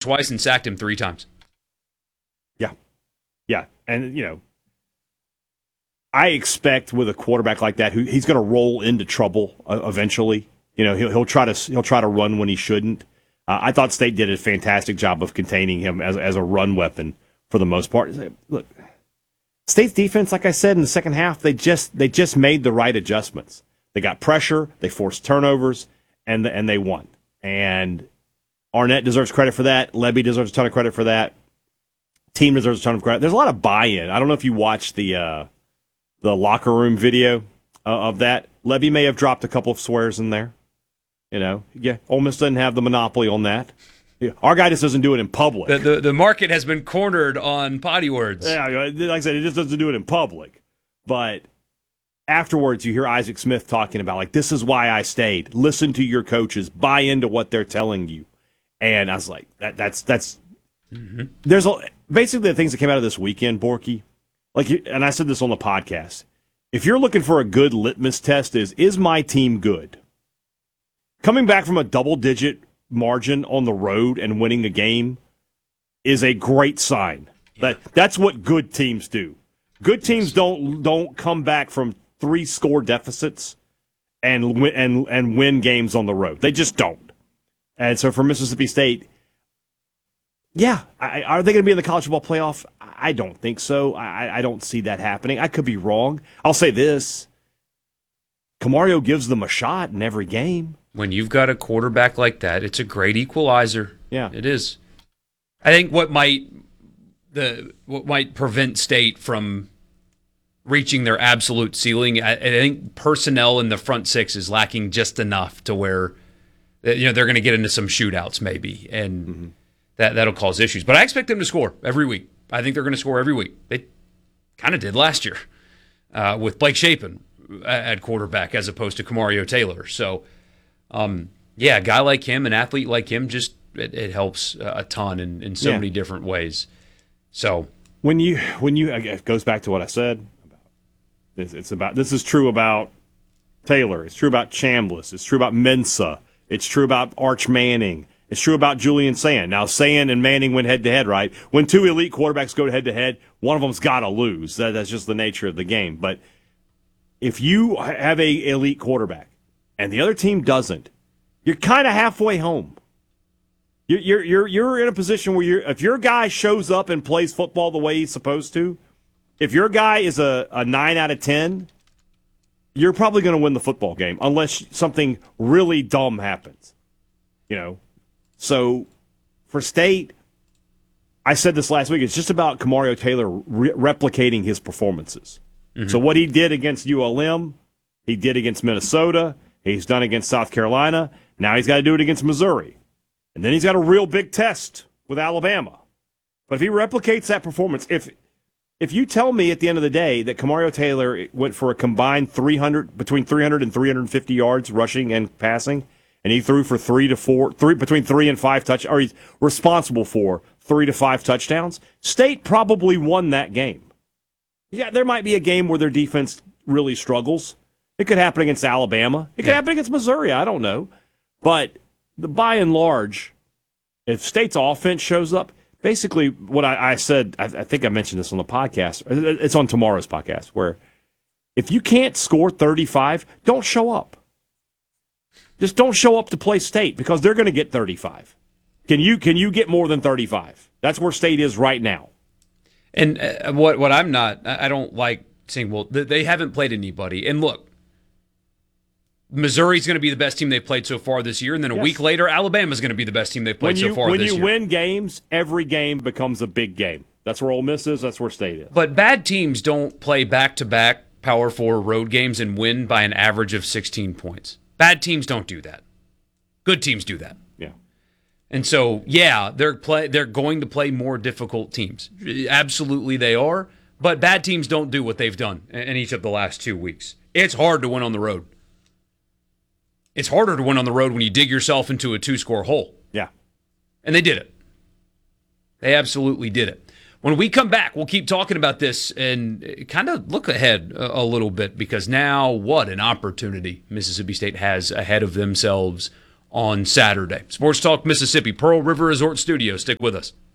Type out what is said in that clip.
twice and sacked him 3 times. Yeah. Yeah. And, I expect with a quarterback like that, he's going to roll into trouble eventually. He'll try to run when he shouldn't. I thought State did a fantastic job of containing him as a run weapon for the most part. Look, State's defense, like I said, in the second half, they just made the right adjustments. They got pressure, they forced turnovers, and they won. And Arnett deserves credit for that. Lebby deserves a ton of credit for that. Team deserves a ton of credit. There's a lot of buy-in. I don't know if you watched the locker room video of that. Lebby may have dropped a couple of swears in there. Ole Miss doesn't have the monopoly on that. Our guy just doesn't do it in public. The market has been cornered on potty words. Yeah, like I said, it just doesn't do it in public. But afterwards, you hear Isaac Smith talking about, this is why I stayed. Listen to your coaches. Buy into what they're telling you. And I was like, that's mm-hmm. There's basically the things that came out of this weekend, Borky. And I said this on the podcast. If you're looking for a good litmus test, is my team good? Coming back from a double-digit margin on the road and winning a game is a great sign. Yeah. That's what good teams do. Good teams don't come back from 3-score deficits and win games on the road. They just don't. And so for Mississippi State, yeah, are they going to be in the college football playoff? I don't think so. I don't see that happening. I could be wrong. I'll say this. Camario gives them a shot in every game. When you've got a quarterback like that, it's a great equalizer. Yeah, it is. I think what might prevent State from reaching their absolute ceiling, I think personnel in the front six is lacking just enough to where they're going to get into some shootouts maybe, and that'll cause issues. But I expect them to score every week. I think they're going to score every week. They kind of did last year with Blake Shapen at quarterback as opposed to Camario Taylor. So. A guy like him, an athlete like him, just it helps a ton in so many different ways. So when you it goes back to what I said about this is true about Taylor, it's true about Chambliss, it's true about Mensah, it's true about Arch Manning, it's true about Julian Sand. Now Sand and Manning went head to head, right? When 2 elite quarterbacks go head to head, one of them's got to lose. That's just the nature of the game. But if you have a elite quarterback and the other team doesn't, you're kind of halfway home. You're in a position where if your guy shows up and plays football the way he's supposed to, if your guy is a 9 out of 10, you're probably going to win the football game unless something really dumb happens. So for State, I said this last week, it's just about Camario Taylor replicating his performances. Mm-hmm. So what he did against ULM, he did against Minnesota, he's done against South Carolina. Now he's got to do it against Missouri. And then he's got a real big test with Alabama. But if he replicates that performance, if you tell me at the end of the day that Camario Taylor went for a combined between 300 and 350 yards rushing and passing, and he threw for between 3 and 5 touchdowns, or he's responsible for 3 to 5 touchdowns, State probably won that game. Yeah, there might be a game where their defense really struggles. It could happen against Alabama. It could happen against Missouri. I don't know. But by and large, if State's offense shows up, basically what I said, I think I mentioned this on the podcast. It's on tomorrow's podcast, where if you can't score 35, don't show up. Just don't show up to play State because they're going to get 35. Can you get more than 35? That's where State is right now. And what I'm not, I don't like saying, well, they haven't played anybody. And look, Missouri's going to be the best team they've played so far this year, and then a week later, Alabama's going to be the best team they've played so far this year. When you win games, every game becomes a big game. That's where Ole Miss is. That's where State is. But bad teams don't play back-to-back Power 4 road games and win by an average of 16 points. Bad teams don't do that. Good teams do that. Yeah. And so, they're going to play more difficult teams. Absolutely they are. But bad teams don't do what they've done in each of the last 2 weeks. It's hard to win on the road. It's harder to win on the road when you dig yourself into a 2-score hole. Yeah. And they did it. They absolutely did it. When we come back, we'll keep talking about this and kind of look ahead a little bit, because now what an opportunity Mississippi State has ahead of themselves on Saturday. Sports Talk Mississippi, Pearl River Resort Studio. Stick with us.